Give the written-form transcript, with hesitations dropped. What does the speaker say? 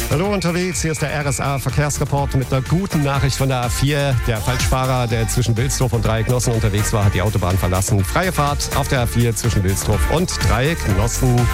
Hallo unterwegs, hier ist der RSA-Verkehrsreport mit einer guten Nachricht von der A4. Der Falschfahrer, der zwischen Wilsdruff und Dreiecknossen unterwegs war, hat die Autobahn verlassen. Freie Fahrt auf der A4 zwischen Wilsdruff und Dreiecknossen.